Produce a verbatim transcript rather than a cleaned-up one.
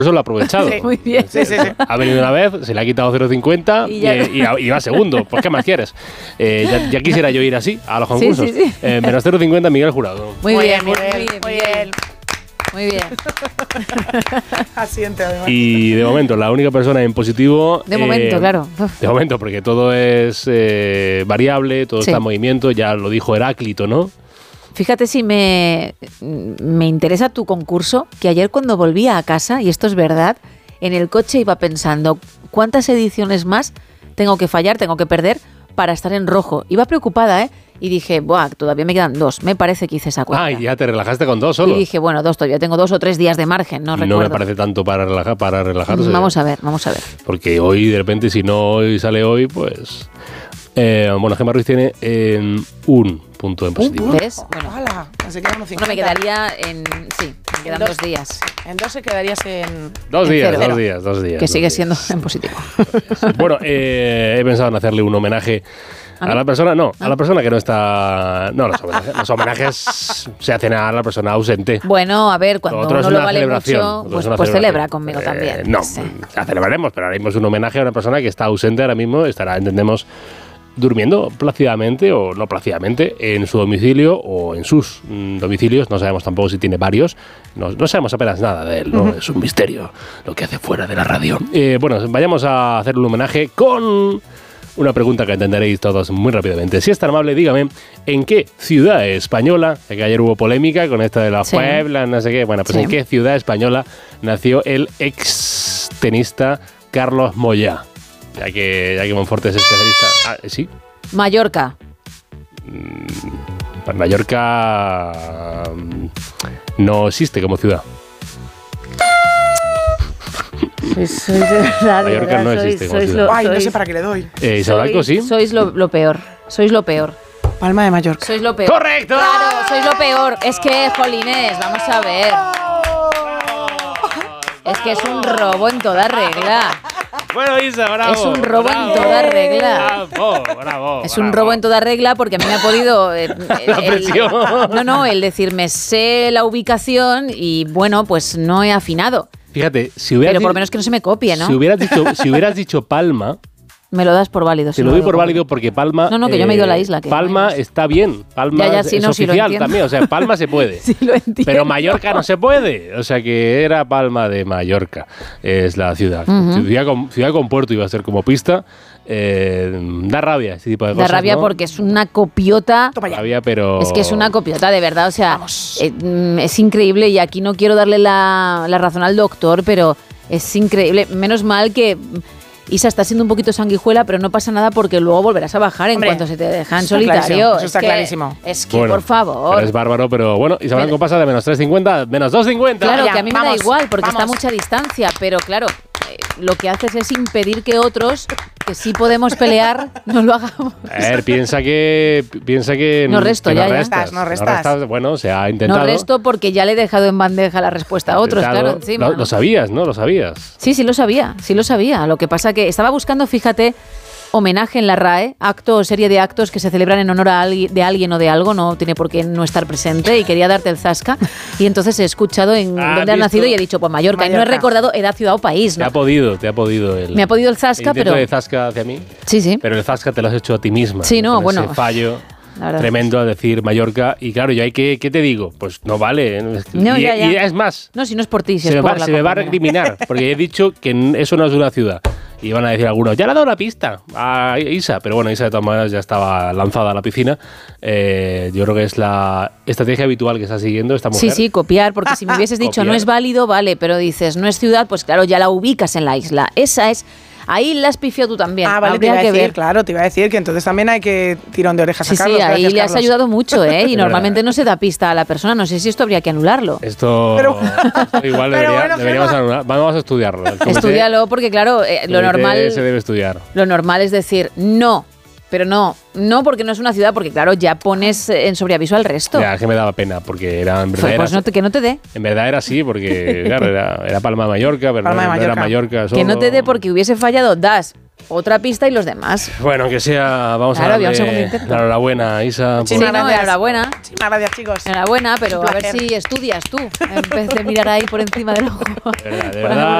eso lo ha aprovechado. Sí, muy bien. Sí, sí, sí. Ha venido una vez, se le ha quitado cero coma cincuenta y, y, y, y va segundo. Pues, ¿qué más quieres? Eh, ya, ya quisiera yo ir así a los concursos. Sí, sí, sí. Eh, menos cero coma cincuenta Miguel Jurado. Muy, Muy bien, bien, muy Miguel, bien, muy Miguel. bien. Muy bien. Asiente, además. Y de momento, la única persona en positivo... De momento, eh, claro. De momento, porque todo es eh, variable, todo Sí. está en movimiento, ya lo dijo Heráclito, ¿no? Fíjate si me, me interesa tu concurso, que ayer cuando volvía a casa, y esto es verdad, en el coche iba pensando, ¿cuántas ediciones más tengo que fallar, tengo que perder para estar en rojo? Iba preocupada, ¿eh? Y dije, buah, todavía me quedan dos. Me parece que hice esa cuenta. Ah, y ya te relajaste con dos solo. Y dije, bueno, dos, todavía tengo dos o tres días de margen, no, no recuerdo. me parece tanto para, relajar, para relajarse. Vamos a ver, vamos a ver. Porque hoy, de repente, si no hoy sale hoy, pues... Eh, bueno, Gemma Ruiz tiene eh, un punto en positivo. Un punto. ¿Ves? Bueno. Ojalá, así quedamos cincuenta. Bueno, me quedaría en... Sí, me quedan En dos días. En dos se quedarías en... Dos en días, cero. dos días, dos días. Que dos sigue días. siendo en positivo. Bueno, eh, he pensado en hacerle un homenaje ¿A a, mí? la persona, no, Ah. a la persona que no está... No, los homenajes, los homenajes se hacen a la persona ausente. Bueno, a ver, cuando Lo otro uno es lo una vale celebración, mucho, lo otro pues, es una pues celebración. celebra conmigo Eh, también. No, Sí. la celebraremos, pero ahora mismo es un homenaje a una persona que está ausente ahora mismo, estará, entendemos, durmiendo plácidamente o no plácidamente en su domicilio o en sus mm, domicilios. No sabemos tampoco si tiene varios. No, no sabemos apenas nada de él, ¿no? Uh-huh. Es un misterio lo que hace fuera de la radio. Eh, bueno, vayamos a hacer un homenaje con una pregunta que entenderéis todos muy rápidamente. Si es tan amable, dígame, ¿en qué ciudad española, ya que ayer hubo polémica con esta de la Sí. Puebla, no sé qué, bueno, pues Sí. ¿en qué ciudad española nació el ex tenista Carlos Moyá? Ya que, ya que Monforte es especialista. Ah, ¿sí? Mallorca. Mm, Mallorca mm, no existe como ciudad. Sois, sois de verdad, de Mallorca verdad, no sois- existe como sois ciudad. lo- Ay, no sois- sé para qué le doy. Eh, Isabel Blanco, sí. Sois lo, lo peor. Sois lo peor. Palma de Mallorca. Sois lo peor. ¡Correcto! Claro, sois lo peor. Es que, jolines, vamos a ver. Es que es un robo en toda regla. Bueno, Isa, bravo. Es un robo en bravo, toda regla. Bravo, bravo. Es un bravo. robo en toda regla porque a mí me ha podido... eh, La el- presión. no, no, el decirme sé la ubicación y bueno, pues no he afinado. Fíjate, si hubieras Pero por lo di- menos que no se me copie, ¿no? Si hubieras dicho, si hubieras dicho Palma, Me lo das por válido. te si lo no doy lo por copio. válido porque Palma. No, no, que yo me he ido a la isla, que Palma no hay más. está bien. Palma Ya, ya, es, sí, es no, sí lo oficial entiendo. también. O sea, Palma se puede. Sí, lo entiendo. Pero Mallorca no se puede. O sea que era Palma de Mallorca. Es la ciudad. Ujú. ciudad, con, ciudad con puerto iba a ser como pista. Eh, da rabia ese tipo de Da cosas. rabia ¿no? porque es una copiota. Toma ya. Rabia, pero. Es que es una copiota, de verdad. O sea, Vamos. eh, mm, es increíble y aquí no quiero darle la, la razón al doctor, pero es increíble. Menos mal que Isa está siendo un poquito sanguijuela, pero no pasa nada porque luego volverás a bajar en Hombre, cuanto se te deja en eso está solitario. clarísimo, eso Es está que- clarísimo. Es que, Bueno, por favor. pero es bárbaro, pero bueno. Isabel Blanco pasa de menos tres cincuenta, menos dos cincuenta. Claro, Ya, que a mí me vamos, da igual porque está a vamos. mucha distancia, pero claro, eh, lo que haces es impedir que otros, que sí podemos pelear, no lo hagamos. A ver, piensa que. Piensa que. No resto, que ya, ya. restas, No restas. Bueno, se ha intentado. No resto porque ya le he dejado en bandeja la respuesta a otros, Intentado. claro, encima. Lo, ¿no? lo sabías, ¿no? Lo sabías. Sí, sí lo sabía, sí lo sabía. Lo que pasa que estaba buscando, fíjate, homenaje en la R A E, acto o serie de actos que se celebran en honor a alguien, de alguien o de algo, no tiene por qué no estar presente, y quería darte el zasca. Y entonces he escuchado en Ah, dónde has visto. nacido y he dicho, pues Mallorca. Y no he Mallorca. recordado edad, ciudad o país, Te ha ¿no? podido, te ha podido el. Me ha podido el zasca, intento pero... de zasca hacia mí. Sí, sí. Pero el zasca te lo has hecho a ti misma. Sí, no, con bueno, Ese fallo la verdad. tremendo a decir Mallorca. Y claro, yo hay que, ¿qué te digo? Pues no vale. Es que- No, y, ya, ya. y es más, No, si no es por ti, si se, es me por va, la se me va a compañera. recriminar. Porque he dicho que n- eso no es una ciudad. Y van a decir algunos, ya le ha dado la pista a Isa. Pero bueno, Isa de todas maneras ya estaba lanzada a la piscina. Eh, yo creo que es la estrategia habitual que está siguiendo esta mujer. Sí, sí, copiar, porque si me hubieses dicho no Copiar. es válido, vale, pero dices no es ciudad, pues claro, ya la ubicas en la isla. Esa es... Ahí la has pifiado tú también. Ah, vale, te Habría iba a que decir, ver. claro, te iba a decir que entonces también hay que tirón de orejas Sí, a Carlos. sí, ahí Gracias, le has Carlos. ayudado mucho, ¿eh? Y Es normalmente verdad. no se da pista a la persona. No sé si esto habría que anularlo. Esto, Pero- esto igual pero debería- bueno, deberíamos Gemma. anular. Vamos a estudiarlo. El comité- Estúdialo porque, claro, eh, el lo comité normal, se debe estudiar. lo normal es decir no, pero no, no porque no es una ciudad, porque, claro, ya pones eh, en sobreaviso al resto. Ya, es que me daba pena, porque era en verdad, Pues, era, pues no te- que no te dé. en verdad era así, porque claro, era, era Palma de Mallorca, pero Palma no, de no era Mallorca. Mallorca Que no solo. te dé porque hubiese fallado, das. otra pista y los demás. Bueno, que sea, vamos Claro, a había un segundo darle intento. la enhorabuena, Isa. Sí, por- Muchísimas no, gracias. enhorabuena. Muchísimas gracias, chicos. Enhorabuena, pero Un a ver placer. si estudias tú, en vez de mirar ahí por encima del ojo. De verdad, de Por verdad.